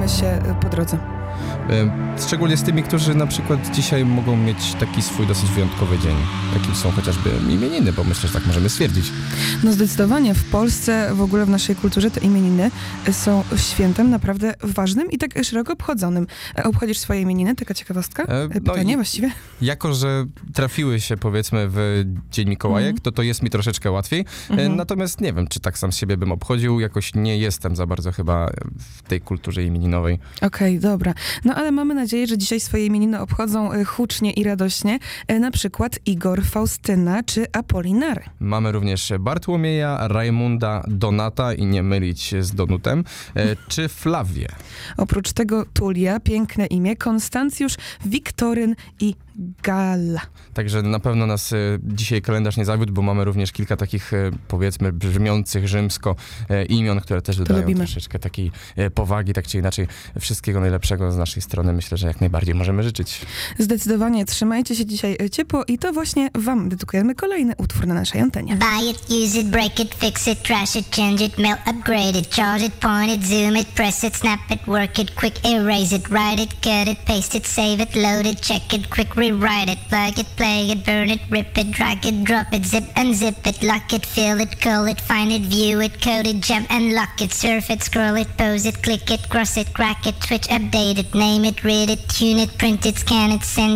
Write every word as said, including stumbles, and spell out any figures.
spotykamy się po drodze. Szczególnie z tymi, którzy na przykład dzisiaj mogą mieć taki swój dosyć wyjątkowy dzień, jakim są chociażby imieniny, bo myślę, że tak możemy stwierdzić. No zdecydowanie. W Polsce, w ogóle w naszej kulturze te imieniny są świętem naprawdę ważnym i tak szeroko obchodzonym. Obchodzisz swoje imieniny? Taka ciekawostka? E, Pytanie no właściwie? Jako, że trafiły się powiedzmy w Dzień Mikołajek, mm. to to jest mi troszeczkę łatwiej. Mm-hmm. Natomiast nie wiem, czy tak sam z siebie bym obchodził. Jakoś nie jestem za bardzo chyba w tej kulturze imieninowej. Okej, okay, dobra. No ale mamy nadzieję, że dzisiaj swoje imieniny obchodzą hucznie i radośnie. Na przykład Igor, Faustyna czy Apolinary. Mamy również Bartłomieja, Rajmunda, Donata i nie mylić z Donutem, czy Flawię. Oprócz tego Tulia, piękne imię, Konstancjusz, Wiktoryn i Galla. Także na pewno nas y, dzisiaj kalendarz nie zawiódł, bo mamy również kilka takich, y, powiedzmy, brzmiących rzymsko y, imion, które też dodają lubimy. troszeczkę takiej y, powagi, tak czy inaczej. Wszystkiego najlepszego z naszej strony myślę, że jak najbardziej możemy życzyć. Zdecydowanie. Trzymajcie się dzisiaj ciepło i to właśnie wam dedykujemy kolejny utwór na naszej antenie. Buy it, use it, break it, fix it, trash it, change it, melt, upgrade it, charge it, point it, zoom it, press it, snap it, work it, quick erase it, write it, cut it, paste it, save it, load it, check it, quick rewrite it, plug it, play it, burn it, rip it, drag it, drop it, zip unzip it, lock it, fill it, call it, find it, view it, code it, jump and lock it, surf it, scroll it, pose it, click it, cross it, crack it, switch, update it, name it, read it, tune it, print it, scan it, send